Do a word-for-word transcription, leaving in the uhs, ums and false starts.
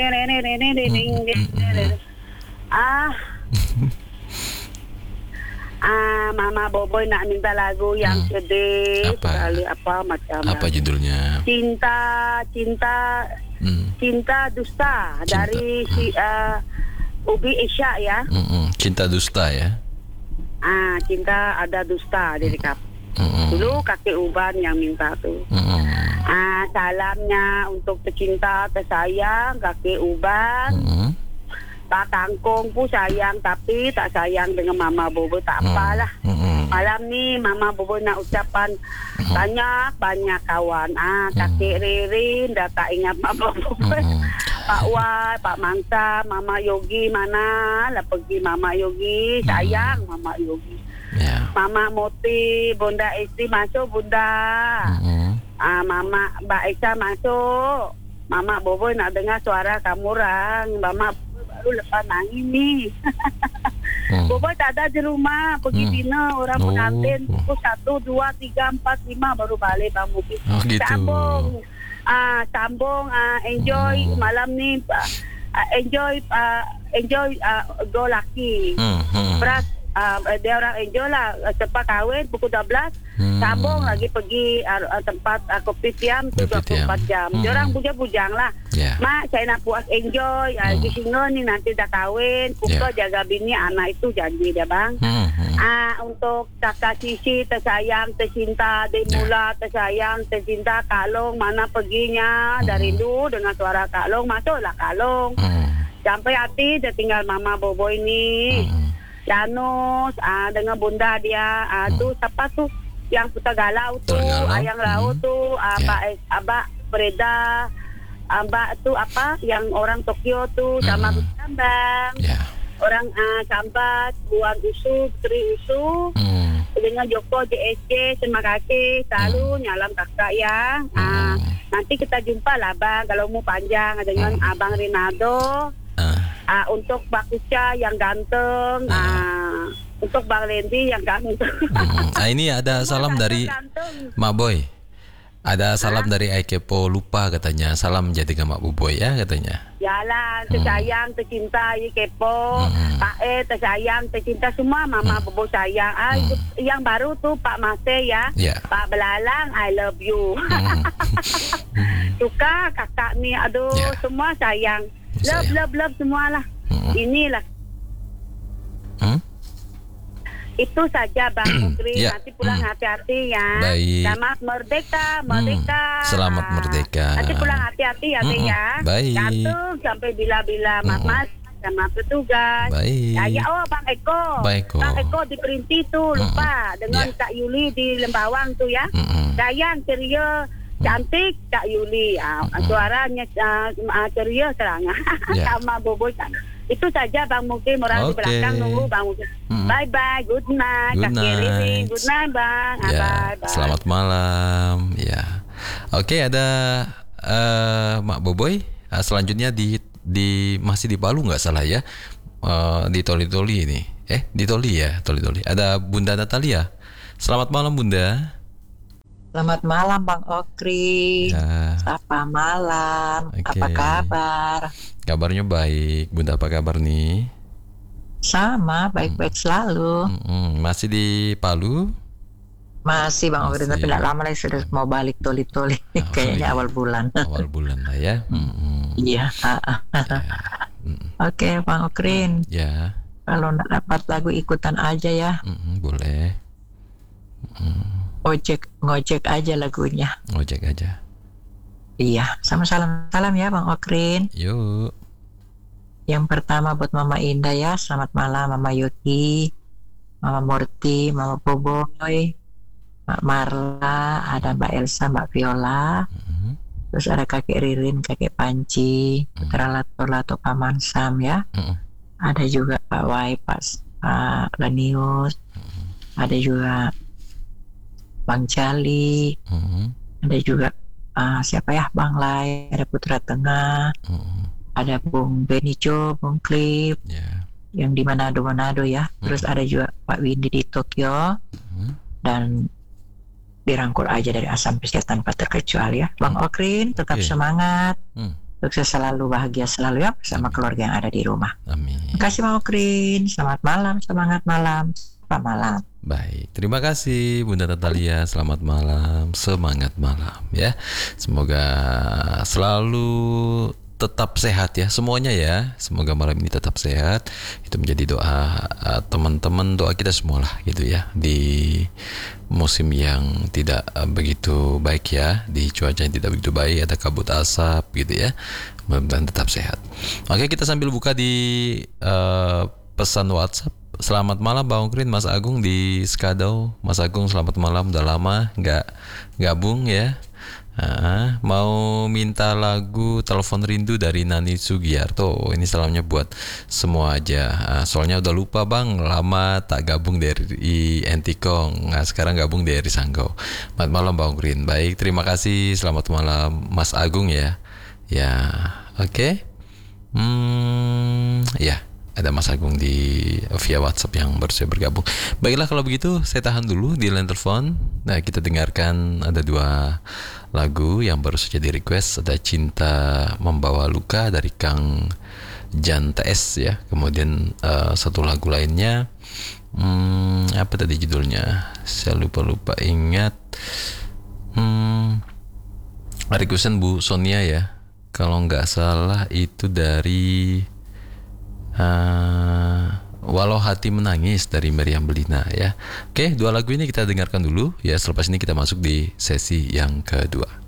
Ah, ah, Mama Boboy nak minta lagu yang Hmm. sedih Apa? sekali apa macam Apa judulnya? cinta, cinta, Hmm. cinta dusta Cinta. dari si uh, Ubi Isya ya. Mm-mm. Cinta dusta ya. Ah, cinta ada dusta dari kap. Mm-mm. Dulu kakek Uban yang minta tuh. Mm-mm. Ah, salamnya untuk tercinta, tersayang kakek Uban. Mm-mm. Pak Kangkung pun sayang tapi tak sayang dengan Mama Bobo, tak apalah. Mm-mm. Malam ni Mama Bobo nak ucapan banyak-banyak kawan. Ah, kakek Ririn dah tak ingat Mama Bobo. Mm-mm. Pak Wai, Pak Mangsa, Mama Yogi mana lah pergi Mama Yogi. Sayang Mama Yogi. Ya. Mama Moti, Bunda Istri masuk Bunda. Mm-mm. Ah, Mama Mbak Aisyah masuk. Mama Bobo nak dengar suara kamu orang. Mama baru lepas nangis ni. Hmm. Bobo tak ada di rumah, pergi Hmm. dinner orang Oh. pengantin pukul satu, dua, tiga, empat, lima baru balik Bang Muki. Oh, gitu. Sambung, ah sambung, ah enjoy Hmm. malam ni, ah, ah, enjoy, ah, enjoy ah, go lucky. Hmm. Hmm. Beras, ah, dia orang enjoy lah, cepat kahwin pukul dua belas. Hmm. Sambung lagi pergi uh, tempat uh, kopi tiam tu Kopi dua puluh empat tiam. jam. Hmm. Diorang bujang-bujang lah. Ya. Mak, saya nak puas enjoy. Uh, Hmm. Di singa ni nanti dah kahwin. Puka Ya. jaga bini anak itu janji dia bang. Hmm. Hmm. Ah, untuk kakak Sisi tersayang, tercinta, Demula tersayang, tercinta Kalong mana perginya Hmm. dari dulu dengan suara Kalong masuklah Kalong. Hmm. Sampai hati dia tinggal Mama Bobo ini. Hmm. Janus ah, dengan bunda dia ah, Hmm. tu siapa tu yang putar galau tu, Putar galau. ayang laut Hmm. tu, ah, Ya. Abak Abak Breda, Abak tu apa yang orang Tokyo tu sama Hmm. Sambang, Ya. orang ah, Sambat, Buan Usu, Putri Usu Hmm. dengan Joko J S J, terima kasih selalu nyalam kakak ya. Ah, Hmm. nanti kita jumpa lah bang kalau mau panjang dengan Hmm. Abang Rinaldo. Ah. Ah, untuk Mbak Kuca yang ganteng, Ah. ah, untuk Bang Lendi yang ganteng. Hmm. Ah, ini ada salam dari Ganteng. Mak Boy. Ada salam dari Aikepo lupa katanya. Salam jadi ke Mak Boboy ya katanya. Jalan, tersayang, tercinta, ya kepo, Hmm. Pak E tersayang, tercinta semua, Mama Hmm. Bobo sayang. Ah, Hmm. itu yang baru tuh Pak Mase ya, Ya. Pak Belalang, I love you. Hmm. Suka kakak ni, aduh, Ya. semua sayang. Love, Sayang. love, love semualah. Hmm. Inilah. Hmm? Itu saja Bang Mukri, Ya. nanti pulang Hmm. hati-hati ya. Baik. Selamat merdeka, merdeka. Hmm. Selamat merdeka. Nanti pulang hati-hati ya, Teh Hmm. ya. Baik. Gantung sampai bila-bila Hmm. Mamat sama petugas. Baik. Ya, ya, oh Bang Eko. Bang Eko. Bang Eko di Perinti tuh, lupa. Dengan Ya. Kak Yuli di Lembawang tuh ya. Hmm. Sayang, ceria, cantik Kak Yuli. Ah, Hmm. suaranya ah, ah, ceria serangga. Ya. Sama Bobo. Itu saja Bang Mukri, orang di Oke. belakang nunggu Bang Mukri. Hmm. Bye bye, good night. Good Kak Riri. night. Good night Bang. Ah, Ya, bye bye. selamat malam. Ya. Oke, ada eh, Mak Boboy. Eh, selanjutnya di di masih di Palu nggak salah ya. Eh, di Toli-Toli ini. Eh, di Toli ya, Toli-Toli. Ada Bunda Natalia. Selamat malam Bunda. Selamat malam Bang Okri. Ya, Sapa malam. Oke. Apa kabar? kabarnya baik. Bunda apa kabar nih? Sama, baik-baik selalu. Mm-mm. Masih di Palu? Masih Bang Okri, Masih. tapi tidak lama lagi sudah mau balik toli-toli. Oh, Kayaknya iya. awal bulan. Awal bulan lah ya. Mm-mm. Iya. ah, ah. Mm. Oke Bang Okrin, Ya, kalau nggak dapat lagu ikutan aja ya. mm-mm, boleh. Mm, Ojek, ngojek aja lagunya. Ojek aja. Iya, sama salam-salam ya Bang Okrin. Yuk. Yang pertama buat Mama Indah ya, selamat malam Mama Yuki, Mama Murti, Mama Boboy, Mbak Marla, ada Mbak Elsa, Mbak Viola, Mm-mm. terus ada kakek Ririn, kakek Panci, Putra Lato Lato Paman Sam ya, Mm-mm. ada juga Pak Wai, Pak, Pak Lanius, ada juga Bang Cali, Mm-mm. ada juga ah, siapa ya Bang Lai, ada Putra Tengah, Mm-mm. ada Bung Benico, Bung Clip Ya. yang di Manado Manado ya, terus ada juga Pak Windy di Tokyo, Mm-mm. dan dirangkul aja dari Asam Pesia tanpa terkecuali ya. Bang Okrin tetap Oke. semangat, Mm. sukses selalu, bahagia selalu ya bersama keluarga yang ada di rumah. Amin. Terima kasih Mama Krin, selamat malam, semangat malam, selamat malam. Baik, terima kasih Bunda Natalia. Selamat malam, semangat malam ya. Semoga selalu tetap sehat ya semuanya ya. Semoga malam ini tetap sehat. Itu menjadi doa uh, teman-teman, doa kita semua lah gitu ya. Di musim yang tidak uh, begitu baik ya, di cuaca yang tidak begitu baik, ada kabut asap gitu ya. Mudah-mudahan tetap sehat. Oke, kita sambil buka di uh, pesan WhatsApp. Selamat malam Bang Krin, Mas Agung di Skadau. Mas Agung selamat malam, udah lama nggak gabung ya. Nah, mau minta lagu Telepon Rindu dari Nani Sugiarto. Ini salamnya buat semua aja. Nah, soalnya udah lupa bang, lama tak gabung dari Entikong. Nah sekarang gabung dari Sanggau. Selamat malam Bang Green. Baik, terima kasih. Selamat malam Mas Agung ya. Ya, oke. Okay. Hmm, ya. Ada Mas Agung di via WhatsApp yang baru saya bergabung. Baiklah kalau begitu saya tahan dulu di line telepon. Nah kita dengarkan ada dua lagu yang baru saja di request. Ada Cinta Membawa Luka dari Kang Jan T S ya. Kemudian uh, satu lagu lainnya hmm, apa tadi judulnya? Saya lupa-lupa ingat. Hmm, requestan Bu Sonia ya. Kalau nggak salah itu dari Uh, Walau Hati Menangis dari Meriam Belina ya. Oke, dua lagu ini kita dengarkan dulu ya. Selepas ini kita masuk di sesi yang kedua.